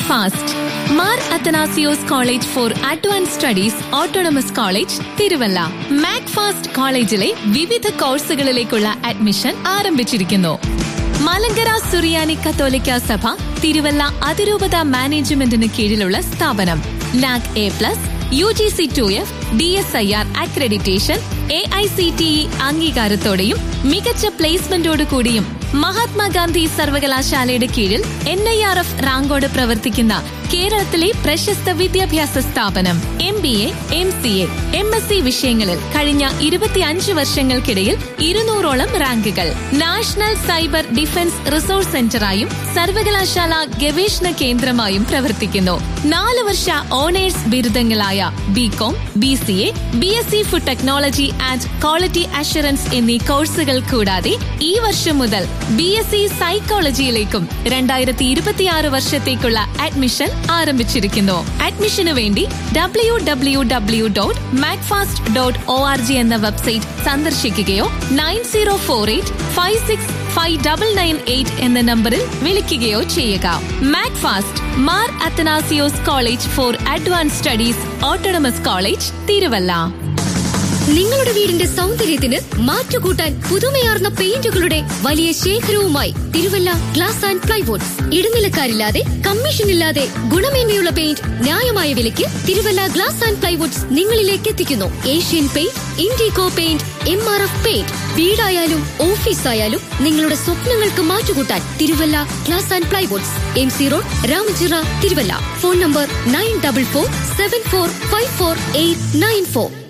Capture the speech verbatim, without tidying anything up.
Fast. Mar Athanasios college four advance studies autonomous college Thiruvalla. Mac fast കോളേജിലെ വിവിധ കോഴ്സുകളിലേക്കുള്ള admission ആരംഭിച്ചിരിക്കുന്നു. മലങ്കര സുറിയാനി കത്തോലിക്ക സഭ തിരുവല്ല അതിരൂപത മാനേജ്മെന്റിന് കീഴിലുള്ള സ്ഥാപനം. NAAC A plus, U G C to F, D S I R accreditation, A I C T E അംഗീകാരത്തോടെയും മികച്ച പ്ലേസ്മെന്റോടു കൂടിയും മഹാത്മാഗാന്ധി സർവകലാശാലയുടെ കീഴിൽ എൻ ഐ ആർ എഫ് റാങ്കോട് പ്രവർത്തിക്കുന്ന കേരളത്തിലെ പ്രശസ്ത വിദ്യാഭ്യാസ സ്ഥാപനം. M B A, M C A, M S C വിഷയങ്ങളിൽ കഴിഞ്ഞ ഇരുപത്തിയഞ്ച് വർഷങ്ങൾക്കിടയിൽ ഇരുന്നൂറോളം റാങ്കുകൾ. നാഷണൽ സൈബർ ഡിഫൻസ് റിസോഴ്സ് സെന്ററായും സർവകലാശാല ഗവേഷണ കേന്ദ്രമായും പ്രവർത്തിക്കുന്നു. നാല് വർഷ owners ബിരുദങ്ങളായ B com, B C A, B S C food technology and quality assurance എന്നീ കോഴ്സുകൾ കൂടാതെ ഈ വർഷം മുതൽ ബി എസ് സി സൈക്കോളജിയിലേക്കും രണ്ടായിരത്തി ഇരുപത്തിയാറ് വർഷത്തേക്കുള്ള അഡ്മിഷൻ ആരംഭിച്ചിരിക്കുന്നു. അഡ്മിഷനു വേണ്ടി W W W dot Macfast dot O R G എന്ന website സന്ദർശിക്കുകയോ nine zero four eight five six five double nine eight എന്ന നമ്പറിൽ വിളിക്കുകയോ ചെയ്യുക. Macfast, Mar Athanasios college four advance studies autonomous college Thiruvalla. നിങ്ങളുടെ വീടിന്റെ സൗന്ദര്യത്തിന് മാറ്റുകൂട്ടാൻ പുതുമയാർന്ന പെയിന്റുകളുടെ വലിയ ശേഖരവുമായി തിരുവല്ല ഗ്ലാസ് ആൻഡ് പ്ലൈവുഡ്സ്. ഇടനിലക്കാരില്ലാതെ, കമ്മീഷനില്ലാതെ ഗുണമേന്മയുള്ള പെയിന്റ് ന്യായമായ വിലയ്ക്ക് തിരുവല്ല ഗ്ലാസ് ആൻഡ് പ്ലൈവുഡ്സ് നിങ്ങളിലേക്ക് എത്തിക്കുന്നു. Asian paint, IndiGo paint, M R F paint. വീടായാലും ഓഫീസായാലും നിങ്ങളുടെ സ്വപ്നങ്ങൾക്ക് മാറ്റുകൂട്ടാൻ Thiruvalla glass and plywoods. M C road, Ramachira, Thiruvalla. Phone number nine double four seven four five four eight nine four.